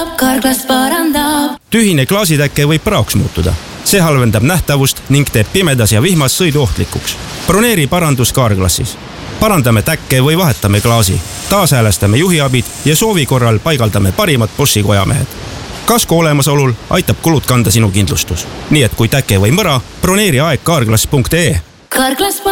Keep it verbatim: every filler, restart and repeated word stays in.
Carglass parandab. Tühine klaasitäkke võib praoks muutuda. See halvendab nähtavust ning teeb pimedas ja vihmas sõidu ohtlikuks. Broneeri parandus Carglassis. Parandame täkke või vahetame klaasi. Taashäälestame juhiabid ja soovi korral paigaldame parimad Boschi kojamehed. Kasko olemasolul aitab kulud kanda sinu kindlustus. Nii et kui täke või mõra, broneeri aeg carglass punkt ee. Carglass